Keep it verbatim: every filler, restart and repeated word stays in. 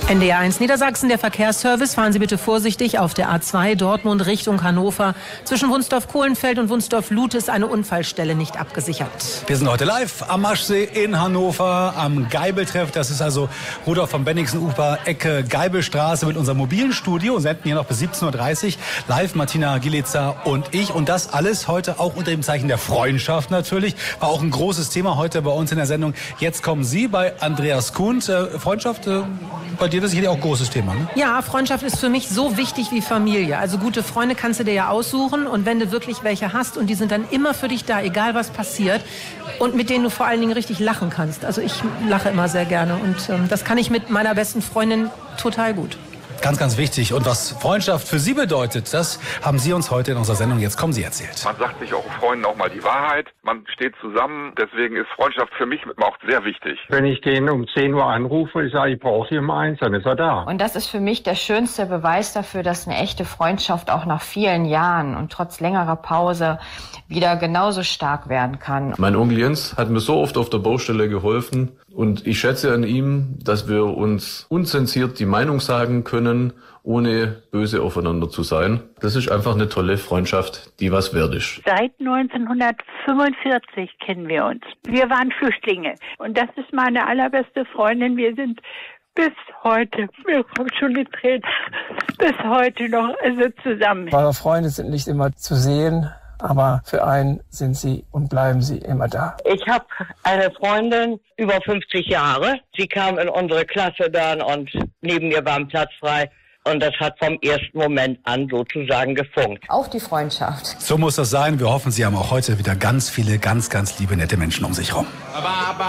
N D R eins Niedersachsen, der Verkehrsservice. Fahren Sie bitte vorsichtig auf der A zwei Dortmund Richtung Hannover. Zwischen Wunsdorf-Kohlenfeld und Wunsdorf-Luth ist eine Unfallstelle nicht abgesichert. Wir sind heute live am Maschsee in Hannover am Geibeltreff. Das ist also Rudolf von Bennigsen-Ufer, Ecke Geibelstraße mit unserem mobilen Studio und senden hier noch bis siebzehn Uhr dreißig live Martina Gilitzer und ich. Und das alles heute auch unter dem Zeichen der Freundschaft natürlich. War auch ein großes Thema heute bei uns in der Sendung. Jetzt kommen Sie bei Andreas Kuhn. Äh, Freundschaft, äh, bei dir das ist sicherlich auch ein großes Thema, ne? Ja, Freundschaft ist für mich so wichtig wie Familie. Also gute Freunde kannst du dir ja aussuchen und wenn du wirklich welche hast und die sind dann immer für dich da, egal was passiert und mit denen du vor allen Dingen richtig lachen kannst. Also ich lache immer sehr gerne und ähm, das kann ich mit meiner besten Freundin total gut. Ganz, ganz wichtig. Und was Freundschaft für Sie bedeutet, das haben Sie uns heute in unserer Sendung Jetzt kommen Sie erzählt. Man sagt sich auch Freunden auch mal die Wahrheit. Man steht zusammen. Deswegen ist Freundschaft für mich auch sehr wichtig. Wenn ich den um zehn Uhr anrufe und ich sage, ich brauche Sie um eins, dann ist er da. Und das ist für mich der schönste Beweis dafür, dass eine echte Freundschaft auch nach vielen Jahren und trotz längerer Pause wieder genauso stark werden kann. Mein Onkel Jens hat mir so oft auf der Baustelle geholfen und ich schätze an ihm, dass wir uns unzensiert die Meinung sagen können, ohne böse aufeinander zu sein. Das ist einfach eine tolle Freundschaft, die was wert ist. Seit neunzehnhundertfünfundvierzig kennen wir uns. Wir waren Flüchtlinge und das ist meine allerbeste Freundin. Wir sind bis heute, mir kommt schon die Tränen, bis heute noch also zusammen. Wahre Freunde sind nicht immer zu sehen, aber für einen sind sie und bleiben sie immer da. Ich habe eine Freundin über fünfzig Jahre. Sie kam in unsere Klasse dann und neben mir war ein Platz frei. Und das hat vom ersten Moment an sozusagen gefunkt. Auf die Freundschaft. So muss das sein. Wir hoffen, Sie haben auch heute wieder ganz viele, ganz, ganz liebe, nette Menschen um sich herum.